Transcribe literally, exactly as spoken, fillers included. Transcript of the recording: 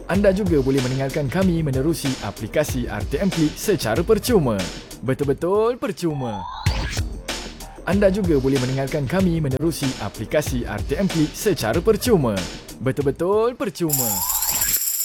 Anda juga boleh mendengarkan kami menerusi aplikasi R T M Klik secara percuma. Betul-betul percuma. Anda juga boleh mendengarkan kami menerusi aplikasi R T M Klik secara percuma. Betul-betul percuma.